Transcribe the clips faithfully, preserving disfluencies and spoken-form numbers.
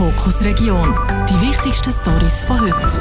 Fokus Region. Die wichtigsten Storys von heute.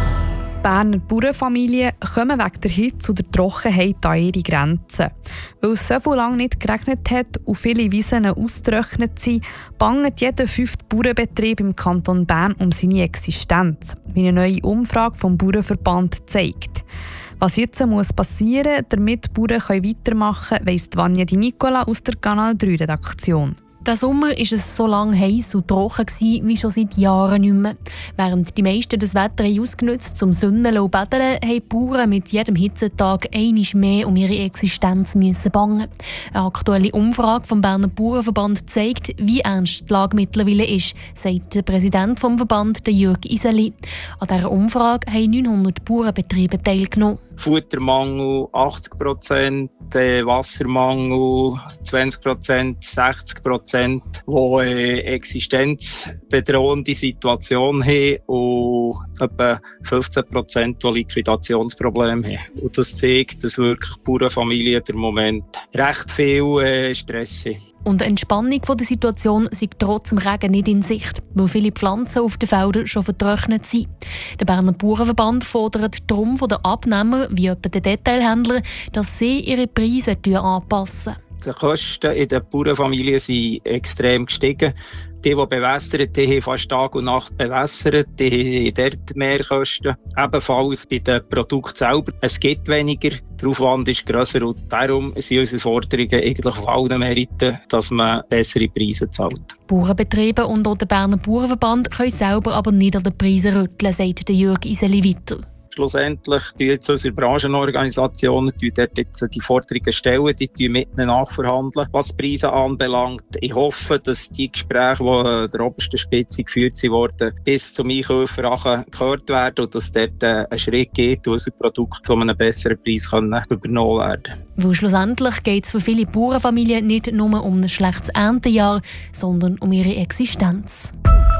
Berner Bauernfamilien kommen wegen der Hitze und der Trockenheit an ihre Grenzen. Weil es so lange nicht geregnet hat und viele Wiesen ausgetrocknet sind, bangt jeder fünfte Bauernbetrieb im Kanton Bern um seine Existenz, wie eine neue Umfrage vom Bauernverband zeigt. Was jetzt muss passieren, damit die Bauern weitermachen können, weiss Vanja Di Nicola aus der Kanal drei Redaktion. Der Sommer war es so lange heiß und trocken wie schon seit Jahren nicht mehr. Während die meisten das Wetter ausgenutzt zum Sonnenn und Baden, haben die Bauern mit jedem Hitzetag einmal mehr um ihre Existenz müssen bangen. Eine aktuelle Umfrage vom Berner Bauernverband zeigt, wie ernst die Lage mittlerweile ist, sagt der Präsident des Verbands, Jürg Iseli. An dieser Umfrage haben neunhundert Bauernbetriebe teilgenommen. Futtermangel achtzig Prozent, äh, Wassermangel zwanzig Prozent, sechzig Prozent, die äh, existenzbedrohende Situation haben und etwa fünfzehn Prozent, die Liquidationsprobleme haben. Und das zeigt, dass wirklich Bauernfamilien im Moment recht viel äh, Stress haben. Und eine Entspannung der Situation ist trotz dem Regen nicht in Sicht, weil viele Pflanzen auf den Feldern schon vertrocknet sind. Der Berner Bauernverband fordert darum von den Abnehmern, wie etwa den Detailhändlern, dass sie ihre Preise anpassen. Die Kosten in den Bauernfamilien sind extrem gestiegen. Die, die bewässern, die haben fast Tag und Nacht bewässert, die haben dort mehr Kosten. Ebenfalls bei den Produkten selber. Es gibt weniger, der Aufwand ist grösser und darum sind unsere Forderungen eigentlich auf allen Meriten, dass man bessere Preise zahlt. Bauernbetriebe und auch der Berner Bauernverband können selber aber nicht an den Preisen rütteln, sagt Jürg Iseli weiter. Schlussendlich tun jetzt unsere Branchenorganisationen dort jetzt die Forderungen stellen, die tun mit ihnen nachverhandeln, was die Preise anbelangt. Ich hoffe, dass die Gespräche, die an der obersten Spitze geführt wurden, bis zum Einkäufer gehört werden und dass dort ein Schritt geht, und unser Produkt zu einem besseren Preis können übernommen werden. Weil schlussendlich geht es für viele Bauernfamilien nicht nur um ein schlechtes Erntejahr, sondern um ihre Existenz.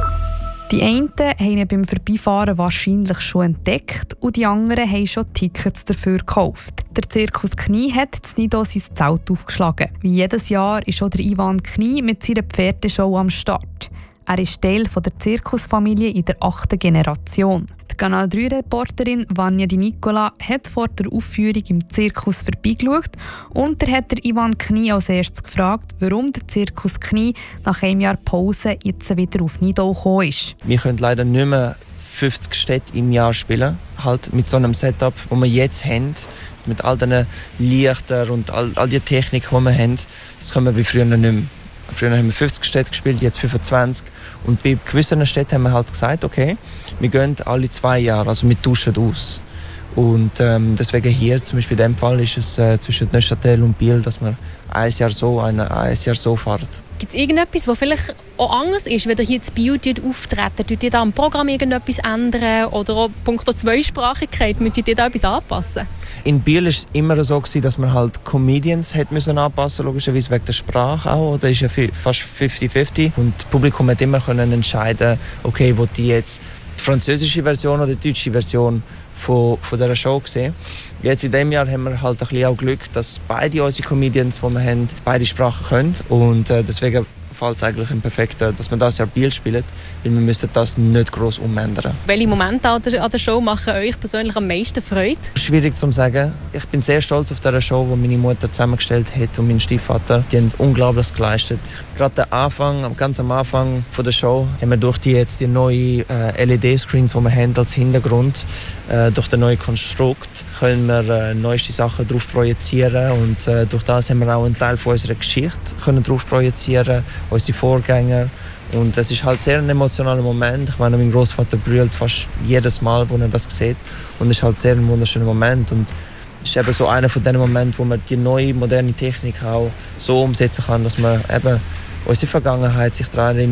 Die einen haben ihn beim Vorbeifahren wahrscheinlich schon entdeckt und die anderen haben schon Tickets dafür gekauft. Der Zirkus Knie hat in Nido sein Zelt aufgeschlagen. Wie jedes Jahr ist auch der Ivan Knie mit seiner Pferdeshow am Start. Er ist Teil der Zirkusfamilie in der achten Generation. Die Kanal drei Reporterin Vanja Di Nicola hat vor der Aufführung im Zirkus vorbeigeschaut und er hat der Ivan Knie als erstes gefragt, warum der Zirkus Knie nach einem Jahr Pause jetzt wieder auf Nido gekommen ist. Wir können leider nicht mehr fünfzig Städte im Jahr spielen, halt mit so einem Setup, das wir jetzt haben, mit all den Lichtern und all, all die Technik, die wir haben. Das können wir wie früher nicht mehr. Früher haben wir fünfzig Städte gespielt, jetzt fünfundzwanzig. Und bei gewissen Städten haben wir halt gesagt, okay, wir gehen alle zwei Jahre, also wir tauschen aus. Und ähm, deswegen hier, zum Beispiel in diesem Fall, ist es äh, zwischen Neuchâtel und Biel, dass wir ein Jahr so, ein, ein Jahr so fahren. Gibt es irgendetwas, das vielleicht auch anders ist, wenn ihr hier in Biel auftreten? Tut ihr da am Programm irgendetwas ändern? Oder auch punkto Zweisprachigkeit, müsst ihr da etwas anpassen? In Biel war es immer so, dass man halt Comedians hat müssen anpassen, logischerweise wegen der Sprache auch. Da ist ja fast fünfzig fünfzig. Und das Publikum hat immer können entscheiden, okay, wo die jetzt die französische Version oder die deutsche Version von, von dieser Show sehen. Jetzt in diesem Jahr haben wir halt ein bisschen auch Glück, dass beide unsere Comedians, die wir haben, beide Sprachen können. Und äh, deswegen fällt es eigentlich im Perfekten, dass wir das Jahr Biel spielen, weil wir müssten das nicht gross umändern. Welche Momente an der, an der Show machen euch persönlich am meisten Freude? Schwierig zu sagen. Ich bin sehr stolz auf diese Show, die meine Mutter zusammengestellt hat und mein Stiefvater. Die haben unglaublich geleistet. Gerade der Anfang, ganz am Anfang von der Show, haben wir durch die jetzt die neuen äh, L E D-Screens, die wir haben als Hintergrund, äh, durch den neuen Konstrukt, können wir äh, neueste Sachen drauf projizieren und äh, durch das haben wir auch einen Teil von unserer Geschichte können drauf projizieren, unsere Vorgänger. Und es ist halt sehr ein emotionaler Moment. Ich meine, mein Großvater brüllt fast jedes Mal, wo er das sieht. Und es ist halt sehr ein wunderschöner Moment. Und es ist eben so einer von den Momenten, wo man die neue, moderne Technik auch so umsetzen kann, dass man eben unsere Vergangenheit sich daran erinnert.